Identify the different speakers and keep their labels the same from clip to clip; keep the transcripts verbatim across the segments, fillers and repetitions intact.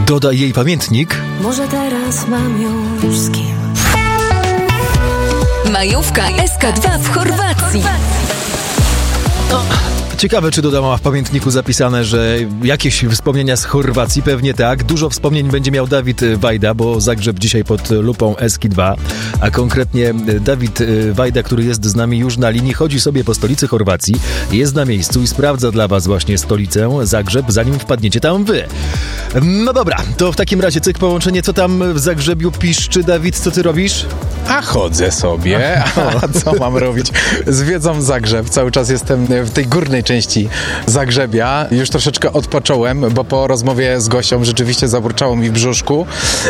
Speaker 1: Dodaj jej pamiętnik.
Speaker 2: Może teraz mam już z kim.
Speaker 3: Majówka S K dwa w Chorwacji.
Speaker 1: No, ciekawe, czy dodała w pamiętniku zapisane, że jakieś wspomnienia z Chorwacji, pewnie tak. Dużo wspomnień będzie miał Dawid Wajda, bo Zagrzeb dzisiaj pod lupą S K dwa, a konkretnie Dawid Wajda, który jest z nami już na linii, chodzi sobie po stolicy Chorwacji, jest na miejscu i sprawdza dla was właśnie stolicę, Zagrzeb, zanim wpadniecie tam wy. No dobra, to w takim razie cyk połączenie, co tam w Zagrzebiu piszczy, Dawid, co ty robisz?
Speaker 4: A chodzę sobie, a co mam robić? Zwiedzam Zagrzeb, cały czas jestem w tej górnej części Zagrzebia. Już troszeczkę odpocząłem, bo po rozmowie z Gosią rzeczywiście zaburczało mi w brzuszku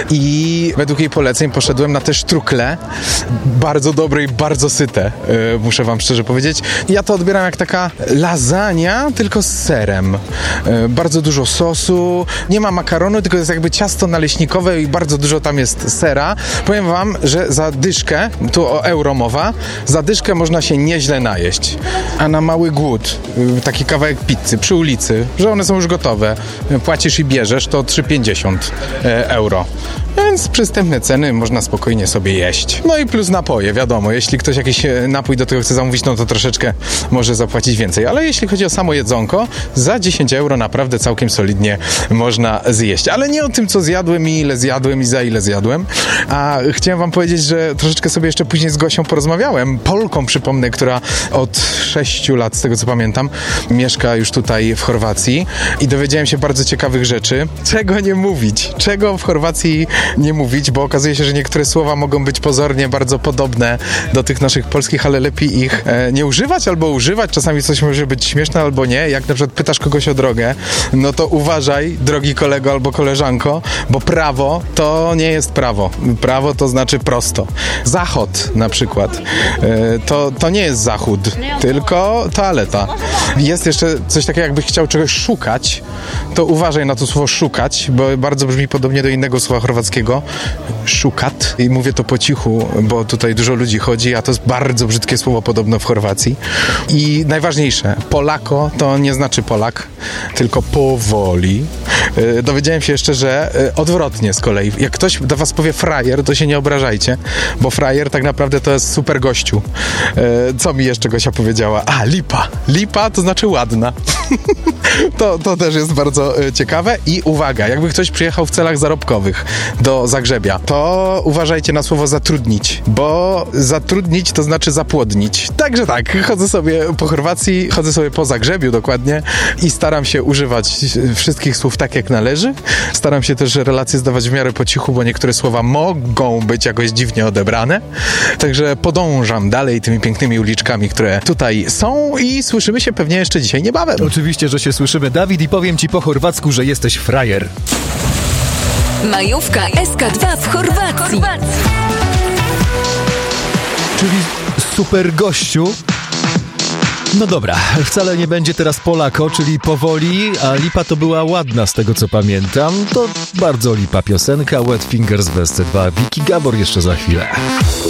Speaker 4: i według jej poleceń poszedłem na te sztrukle, bardzo dobre i bardzo syte, yy, muszę wam szczerze powiedzieć. Ja to odbieram jak taka lasagna, tylko z serem. Yy, bardzo dużo sosu, nie ma makaronu, tylko jest jakby ciasto naleśnikowe i bardzo dużo tam jest sera. Powiem wam, że za dyszkę, tu o euro mowa, za dyszkę można się nieźle najeść. A na mały głód, taki kawałek pizzy przy ulicy, że one są już gotowe, płacisz i bierzesz, to trzy pięćdziesiąt euro. Więc przystępne ceny, można spokojnie sobie jeść. No i plus napoje, wiadomo, jeśli ktoś jakiś napój do tego chce zamówić, no to troszeczkę może zapłacić więcej. Ale jeśli chodzi o samo jedzonko, za dziesięć euro naprawdę całkiem solidnie można zjeść. Ale nie o tym, co zjadłem i ile zjadłem i za ile zjadłem. A chciałem wam powiedzieć, że troszeczkę sobie jeszcze później z Gosią porozmawiałem. Polką, przypomnę, która od sześciu lat, z tego co pamiętam, mieszka już tutaj w Chorwacji i dowiedziałem się bardzo ciekawych rzeczy. Czego nie mówić? Czego w Chorwacji nie mówić, bo okazuje się, że niektóre słowa mogą być pozornie bardzo podobne do tych naszych polskich, ale lepiej ich e, nie używać albo używać. Czasami coś może być śmieszne albo nie. Jak na przykład pytasz kogoś o drogę, no to uważaj, drogi kolego albo koleżanko, bo prawo to nie jest prawo. Prawo to znaczy prosto. Zachód na przykład. E, to, to nie jest zachód, tylko toaleta. Jest jeszcze coś takiego, jakbyś chciał czegoś szukać, to uważaj na to słowo szukać, bo bardzo brzmi podobnie do innego słowa chorwackiego. Szukat. I mówię to po cichu, bo tutaj dużo ludzi chodzi, a to jest bardzo brzydkie słowo podobno w Chorwacji. I najważniejsze, Polako to nie znaczy Polak, tylko powoli. Yy, dowiedziałem się jeszcze, że yy, odwrotnie z kolei. Jak ktoś do was powie frajer, to się nie obrażajcie, bo frajer tak naprawdę to jest super gościu. Yy, co mi jeszcze Gosia powiedziała? A, lipa. Lipa to znaczy ładna. to, to też jest bardzo yy, ciekawe. I uwaga, jakby ktoś przyjechał w celach zarobkowych do Zagrzebia, to uważajcie na słowo zatrudnić, bo zatrudnić to znaczy zapłodnić. Także tak, chodzę sobie po Chorwacji, chodzę sobie po Zagrzebiu dokładnie i staram się używać wszystkich słów tak jak należy. Staram się też relacje zdawać w miarę po cichu, bo niektóre słowa mogą być jakoś dziwnie odebrane. Także podążam dalej tymi pięknymi uliczkami, które tutaj są i słyszymy się pewnie jeszcze dzisiaj niebawem.
Speaker 1: Oczywiście, że się słyszymy, Dawid, i powiem ci po chorwacku, że jesteś frajer.
Speaker 3: Majówka S K dwa w Chorwacji.
Speaker 1: Czyli super gościu. No dobra, wcale nie będzie teraz Polako, czyli powoli, a lipa to była ładna z tego co pamiętam. To bardzo lipa piosenka, Wet Fingers w S C dwa, Vicky Gabor jeszcze za chwilę.